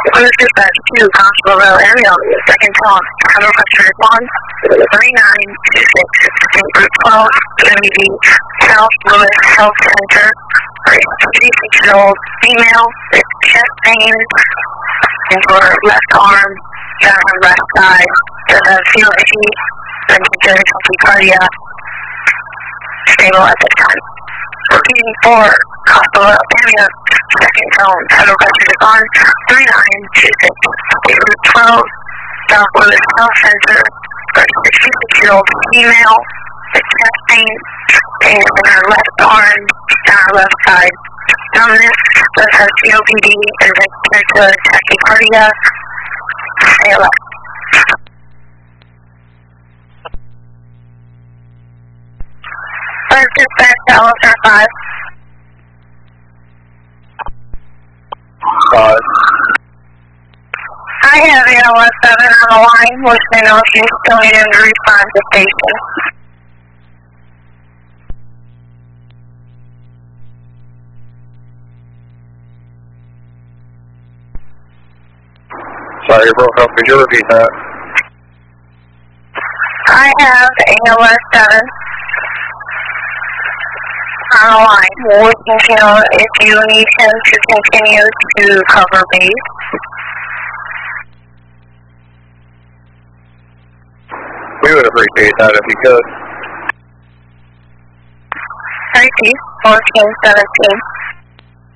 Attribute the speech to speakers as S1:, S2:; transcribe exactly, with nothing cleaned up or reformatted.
S1: This is dispatch to Constable Row area, second call, have a request to respond, three nine two six, Route twelve, Kennedy Beach, South Lewis Health Center, for a fifty-six-year-old female with chest pain in her left arm, down her left side, does have feel itchy, and considered tachycardia, stable at this time. Repeating for Constable Row area, second tone, have a request to respond, three nine two six, Route twelve, South Lewis Health Center, for a sixty-six-year-old female with chest pain, pain in her left arm, down her left side. Numbness, does have C O P D, and is compared to tachycardia, A L S. First dispatch to L S R five.
S2: Five.
S1: I have A L S seven on the line, which may know if you still need him to respond to station.
S2: Sorry, you broke up. Could you repeat that?
S1: I have A L S seven on the line, which may know if you need him to continue to cover base.
S2: We would appreciate that if you could.
S1: thirty, fourteen, seventeen.